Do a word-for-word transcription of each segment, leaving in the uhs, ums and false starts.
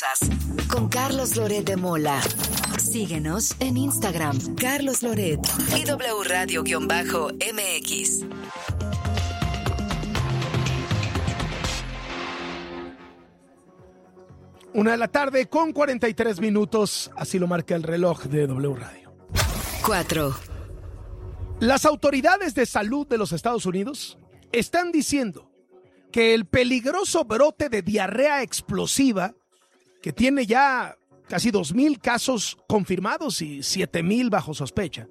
poderosas. Con Carlos Loret de Mola. Síguenos en Instagram, Carlos Loret y W Radio-M X. Una de la tarde con cuarenta y tres minutos, así lo marca el reloj de W Radio. Cuatro. Las autoridades de salud de los Estados Unidos están diciendo que el peligroso brote de diarrea explosiva, que tiene ya casi dos mil casos confirmados y siete mil bajo sospecha,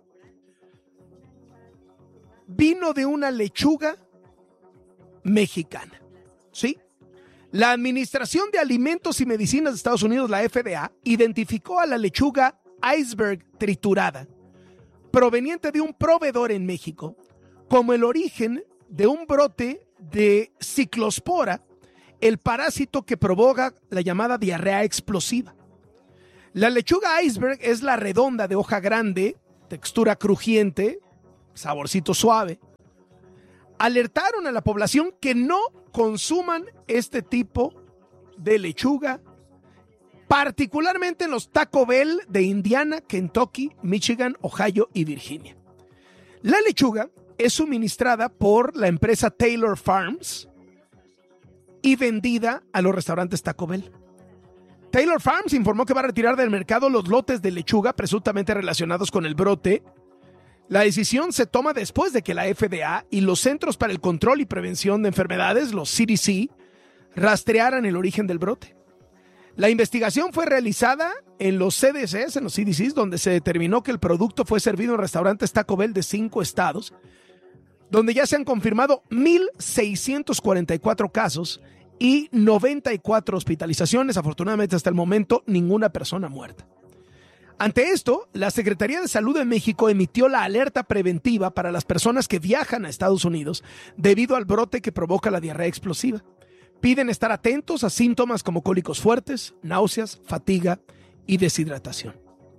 vino de una lechuga mexicana, ¿sí? La Administración de Alimentos y Medicinas de Estados Unidos, la F D A, identificó a la lechuga iceberg triturada, proveniente de un proveedor en México, como el origen de un brote de ciclospora, el parásito que provoca la llamada diarrea explosiva. La lechuga iceberg es la redonda de hoja grande, textura crujiente, saborcito suave. Alertaron a la población que no consuman este tipo de lechuga, particularmente en los Taco Bell de Indiana, Kentucky, Michigan, Ohio y Virginia. La lechuga es suministrada por la empresa Taylor Farms y vendida a los restaurantes Taco Bell. Taylor Farms informó que va a retirar del mercado los lotes de lechuga presuntamente relacionados con el brote. La decisión se toma después de que la F D A y los Centros para el Control y Prevención de Enfermedades, los C D C, rastrearan el origen del brote. La investigación fue realizada en los C D Cs, en los C D Cs, donde se determinó que el producto fue servido en restaurantes Taco Bell de cinco estados, donde ya se han confirmado mil seiscientos cuarenta y cuatro casos y noventa y cuatro hospitalizaciones. Afortunadamente, hasta el momento, ninguna persona muerta. Ante esto, la Secretaría de Salud de México emitió la alerta preventiva para las personas que viajan a Estados Unidos debido al brote que provoca la diarrea explosiva. Piden estar atentos a síntomas como cólicos fuertes, náuseas, fatiga y deshidratación.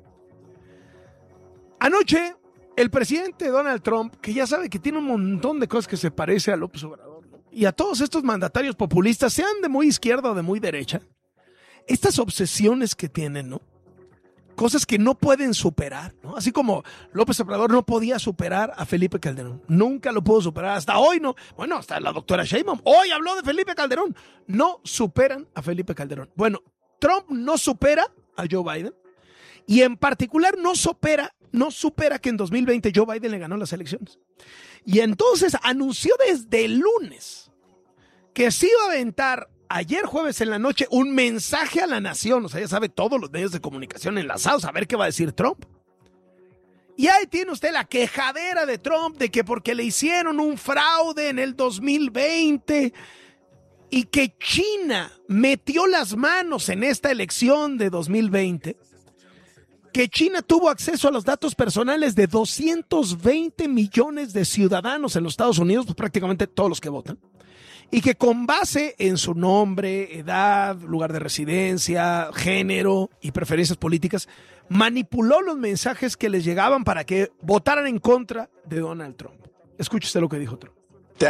Anoche, el presidente Donald Trump, que ya sabe que tiene un montón de cosas que se parece a López Obrador, ¿no? Y a todos estos mandatarios populistas, sean de muy izquierda o de muy derecha, estas obsesiones que tienen, ¿no? Cosas que no pueden superar, ¿no? Así como López Obrador no podía superar a Felipe Calderón. Nunca lo pudo superar. Hasta hoy no. Bueno, hasta la doctora Sheinbaum hoy habló de Felipe Calderón. No superan a Felipe Calderón. Bueno, Trump no supera a Joe Biden. Y en particular no supera, no supera que en dos mil veinte Joe Biden le ganó las elecciones. Y entonces anunció desde el lunes que se iba a aventar ayer jueves en la noche un mensaje a la nación. O sea, ya sabe, todos los medios de comunicación enlazados a ver qué va a decir Trump. Y ahí tiene usted la quejadera de Trump de que porque le hicieron un fraude en el dos mil veinte y que China metió las manos en esta elección de dos mil veinte, que China tuvo acceso a los datos personales de doscientos veinte millones de ciudadanos en los Estados Unidos, pues prácticamente todos los que votan. Y que con base en su nombre, edad, lugar de residencia, género y preferencias políticas, manipuló los mensajes que les llegaban para que votaran en contra de Donald Trump. Escuche usted lo que dijo Trump.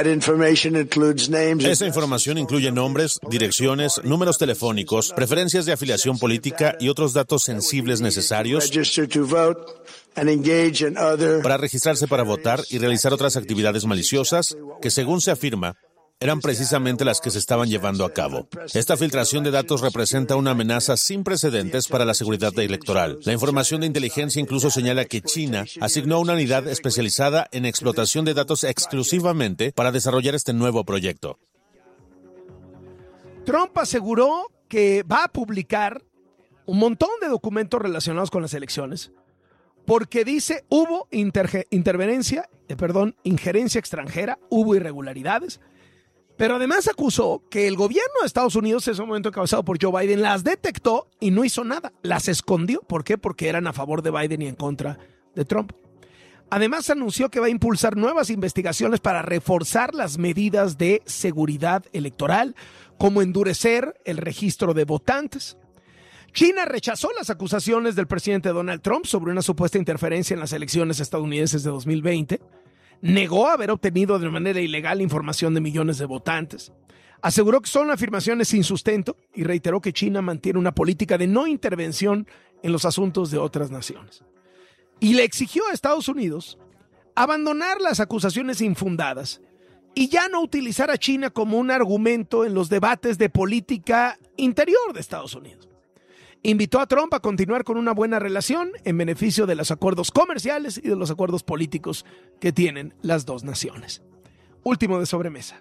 Esa información incluye nombres, direcciones, números telefónicos, preferencias de afiliación política y otros datos sensibles necesarios para registrarse para votar y realizar otras actividades maliciosas que, según se afirma, eran precisamente las que se estaban llevando a cabo. Esta filtración de datos representa una amenaza sin precedentes para la seguridad electoral. La información de inteligencia incluso señala que China asignó una unidad especializada en explotación de datos exclusivamente para desarrollar este nuevo proyecto. Trump aseguró que va a publicar un montón de documentos relacionados con las elecciones porque dice hubo interge- interveniencia, eh, perdón, injerencia extranjera, hubo irregularidades. Pero además acusó que el gobierno de Estados Unidos, en ese momento encabezado por Joe Biden, las detectó y no hizo nada. Las escondió. ¿Por qué? Porque eran a favor de Biden y en contra de Trump. Además anunció que va a impulsar nuevas investigaciones para reforzar las medidas de seguridad electoral, como endurecer el registro de votantes. China rechazó las acusaciones del presidente Donald Trump sobre una supuesta interferencia en las elecciones estadounidenses de dos mil veinte. Negó haber obtenido de manera ilegal información de millones de votantes. Aseguró que son afirmaciones sin sustento y reiteró que China mantiene una política de no intervención en los asuntos de otras naciones. Y le exigió a Estados Unidos abandonar las acusaciones infundadas y ya no utilizar a China como un argumento en los debates de política interior de Estados Unidos. Invitó a Trump a continuar con una buena relación en beneficio de los acuerdos comerciales y de los acuerdos políticos que tienen las dos naciones. Último de sobremesa.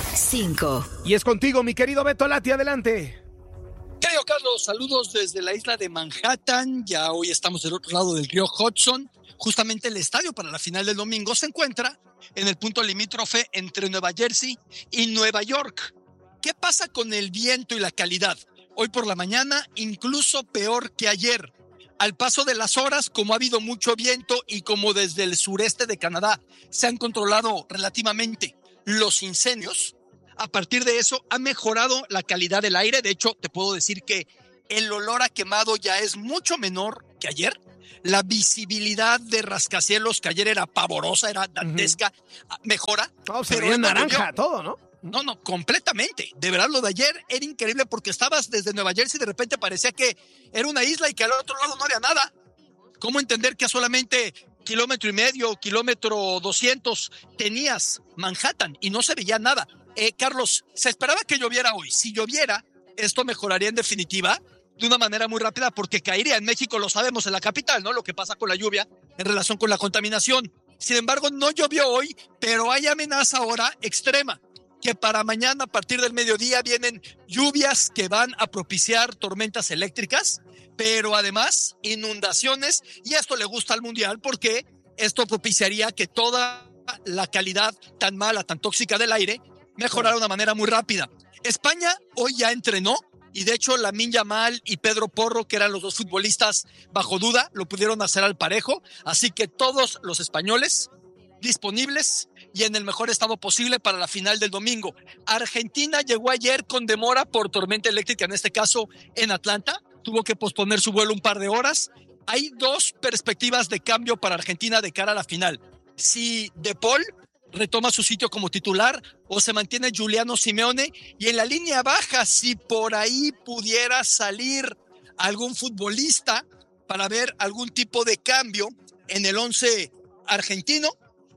cinco. Y es contigo, mi querido Beto Lati, adelante. Querido Carlos, saludos desde la isla de Manhattan. Ya hoy estamos del otro lado del río Hudson. Justamente el estadio para la final del domingo se encuentra en el punto limítrofe entre Nueva Jersey y Nueva York. ¿Qué pasa con el viento y la calidad? Hoy por la mañana, incluso peor que ayer. Al paso de las horas, como ha habido mucho viento y como desde el sureste de Canadá se han controlado relativamente los incendios, a partir de eso ha mejorado la calidad del aire. De hecho, te puedo decir que el olor a quemado ya es mucho menor que ayer. La visibilidad de rascacielos, que ayer era pavorosa, era dantesca, uh-huh. mejora. Oh, se veía naranja yo, todo, ¿no? No, no, completamente. De verdad, lo de ayer era increíble porque estabas desde Nueva Jersey y de repente parecía que era una isla y que al otro lado no había nada. ¿Cómo entender que a solamente kilómetro y medio, kilómetro doscientos tenías Manhattan y no se veía nada? Eh, Carlos, se esperaba que lloviera hoy. Si lloviera, esto mejoraría en definitiva de una manera muy rápida porque caería en México, lo sabemos, en la capital, ¿no? Lo que pasa con la lluvia en relación con la contaminación. Sin embargo, no llovió hoy, pero hay amenaza ahora extrema, que para mañana a partir del mediodía vienen lluvias que van a propiciar tormentas eléctricas, pero además inundaciones, y esto le gusta al Mundial porque esto propiciaría que toda la calidad tan mala, tan tóxica del aire mejorara de una manera muy rápida. España hoy ya entrenó, y de hecho Lamine Yamal y Pedro Porro, que eran los dos futbolistas bajo duda, lo pudieron hacer al parejo, así que todos los españoles disponibles y en el mejor estado posible para la final del domingo. Argentina llegó ayer con demora por tormenta eléctrica, en este caso en Atlanta, tuvo que posponer su vuelo un par de horas. Hay dos perspectivas de cambio para Argentina de cara a la final. Si De Paul retoma su sitio como titular o se mantiene Giuliano Simeone, y en la línea baja si por ahí pudiera salir algún futbolista para ver algún tipo de cambio en el once argentino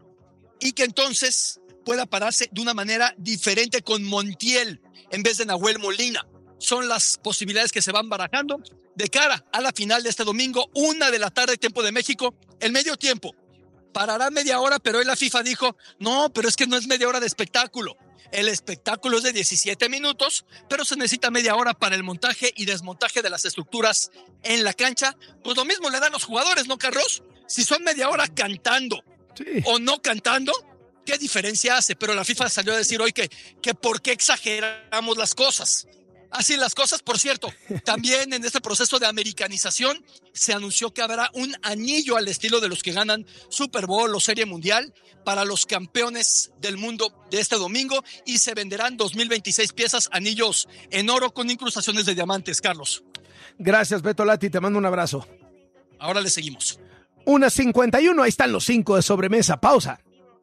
y que entonces pueda pararse de una manera diferente con Montiel en vez de Nahuel Molina. Son las posibilidades que se van barajando de cara a la final de este domingo, una de la tarde, tiempo de México, el medio tiempo. Parará media hora, pero hoy la FIFA dijo, no, pero es que no es media hora de espectáculo. El espectáculo es de diecisiete minutos, pero se necesita media hora para el montaje y desmontaje de las estructuras en la cancha. Pues lo mismo le dan los jugadores, ¿no, Carlos? Si son media hora cantando sí. o no cantando, ¿qué diferencia hace? Pero la FIFA salió a decir hoy que, que por qué exageramos las cosas. Así las cosas, por cierto, también en este proceso de americanización se anunció que habrá un anillo al estilo de los que ganan Super Bowl o Serie Mundial para los campeones del mundo de este domingo y se venderán dos mil veintiséis piezas, anillos en oro con incrustaciones de diamantes, Carlos. Gracias, Beto Lati, te mando un abrazo. Ahora le seguimos. Una cincuenta y uno, ahí están los cinco de sobremesa, pausa.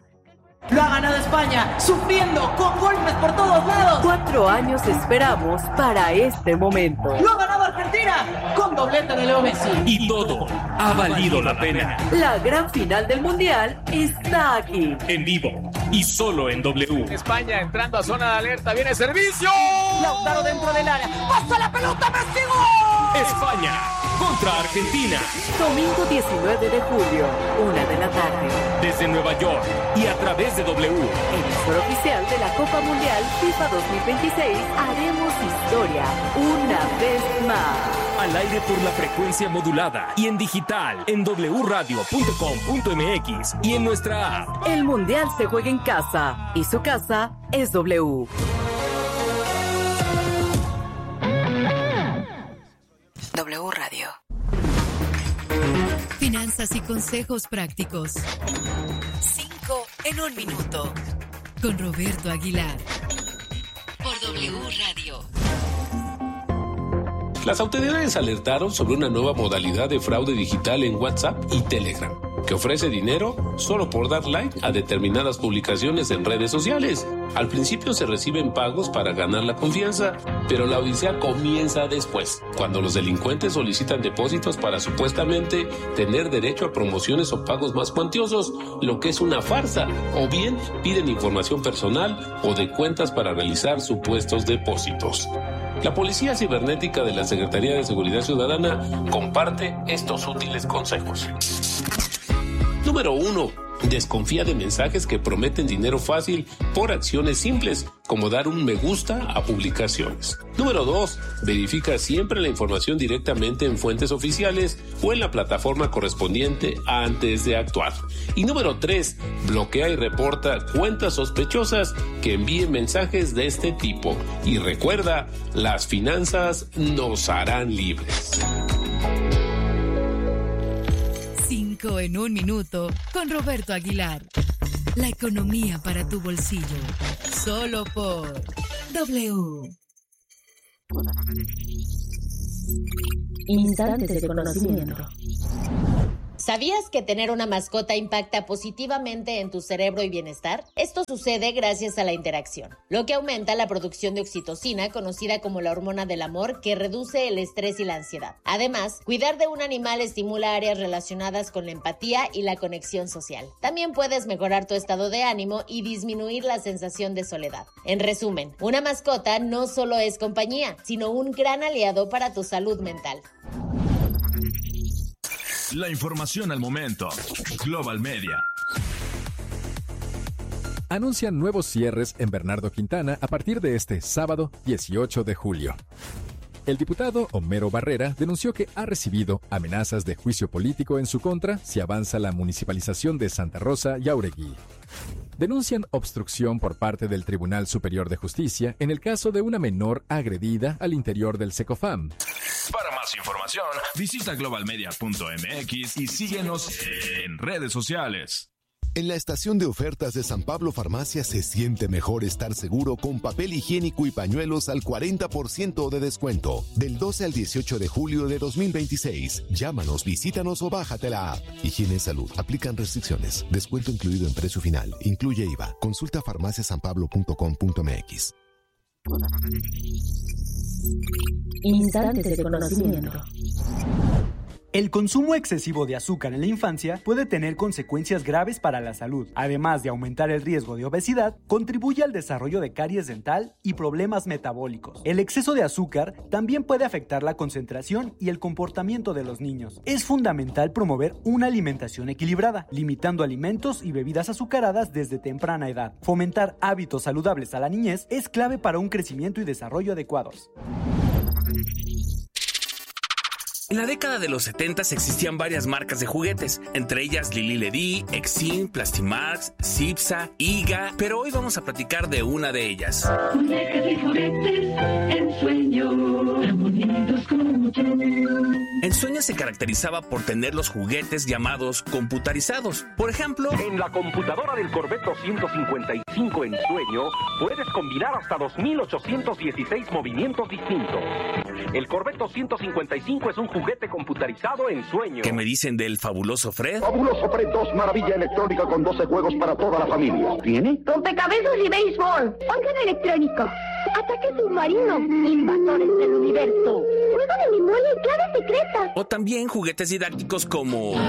Lo ha ganado España, sufriendo, con golpes por todos lados. Cuatro años esperamos para este momento. Lo ha ganado Argentina, con doblete de Leo Messi. Y todo ha valido la pena. La gran final del Mundial está aquí. En vivo y solo en W. España entrando a zona de alerta, viene servicio. Lautaro dentro del área, pasa la pelota, Messi, ¡gol! España contra Argentina. Domingo diecinueve de julio, una de la tarde. Desde Nueva York y a través de W. Emisor oficial de la Copa Mundial FIFA dos mil veintiséis, haremos historia una vez más. Al aire por la frecuencia modulada y en digital en doble u radio punto com punto m x y en nuestra app. El Mundial se juega en casa y su casa es W. W Radio. Finanzas y consejos prácticos. Cinco en un minuto. Con Roberto Aguilar. Por W Radio. Las autoridades alertaron sobre una nueva modalidad de fraude digital en WhatsApp y Telegram. que ofrece dinero solo por dar like a determinadas publicaciones en redes sociales. Al principio se reciben pagos para ganar la confianza, pero la odisea comienza después, cuando los delincuentes solicitan depósitos para supuestamente tener derecho a promociones o pagos más cuantiosos, lo que es una farsa, o bien piden información personal o de cuentas para realizar supuestos depósitos. La Policía Cibernética de la Secretaría de Seguridad Ciudadana comparte estos útiles consejos. Número uno. Desconfía de mensajes que prometen dinero fácil por acciones simples, como dar un me gusta a publicaciones. Número dos. Verifica siempre la información directamente en fuentes oficiales o en la plataforma correspondiente antes de actuar. Y número tres. Bloquea y reporta cuentas sospechosas que envíen mensajes de este tipo. Y recuerda, las finanzas nos harán libres. Cinco en un minuto con Roberto Aguilar. La economía para tu bolsillo. Solo por W. Instantes de conocimiento. ¿Sabías que tener una mascota impacta positivamente en tu cerebro y bienestar? Esto sucede gracias a la interacción, lo que aumenta la producción de oxitocina, conocida como la hormona del amor, que reduce el estrés y la ansiedad. Además, cuidar de un animal estimula áreas relacionadas con la empatía y la conexión social. También puedes mejorar tu estado de ánimo y disminuir la sensación de soledad. En resumen, una mascota no solo es compañía, sino un gran aliado para tu salud mental. La información al momento. Global Media. Anuncian nuevos cierres en Bernardo Quintana a partir de este sábado dieciocho de julio. El diputado Homero Barrera denunció que ha recibido amenazas de juicio político en su contra si avanza la municipalización de Santa Rosa y Auregui. Denuncian obstrucción por parte del Tribunal Superior de Justicia en el caso de una menor agredida al interior del Secofam. Para más información, visita global media punto m x y síguenos en redes sociales. En la estación de ofertas de San Pablo Farmacia se siente mejor estar seguro con papel higiénico y pañuelos al cuarenta por ciento de descuento. Del doce al dieciocho de julio de dos mil veintiséis. Llámanos, visítanos o bájate la app. Higiene y salud. Aplican restricciones. Descuento incluido en precio final. Incluye I V A. Consulta farmacia san pablo punto com punto m x. Instantes de conocimiento. El consumo excesivo de azúcar en la infancia puede tener consecuencias graves para la salud. Además de aumentar el riesgo de obesidad, contribuye al desarrollo de caries dental y problemas metabólicos. El exceso de azúcar también puede afectar la concentración y el comportamiento de los niños. Es fundamental promover una alimentación equilibrada, limitando alimentos y bebidas azucaradas desde temprana edad. Fomentar hábitos saludables a la niñez es clave para un crecimiento y desarrollo adecuados. En la década de los setentas existían varias marcas de juguetes, entre ellas Lili Ledy, Exin, Plastimax, Cipsa, Iga, pero hoy vamos a platicar de una de ellas. Muñecas y juguetes, Ensueño, tan bonitos como yo. Ensueño se caracterizaba por tener los juguetes llamados computarizados. Por ejemplo, en la computadora del Corvette doscientos cincuenta y cinco Ensueño puedes combinar hasta dos mil ochocientos dieciséis movimientos distintos. El Corvette doscientos cincuenta y cinco es un juguete computarizado Ensueño. ¿Qué me dicen del fabuloso Fred? Fabuloso Fred dos, maravilla electrónica con doce juegos para toda la familia. ¿Tiene? Rompecabezas y béisbol. Órgano electrónico. Ataque submarino. Invasores del universo. Juego de memoria y claves secretas. O también juguetes didácticos como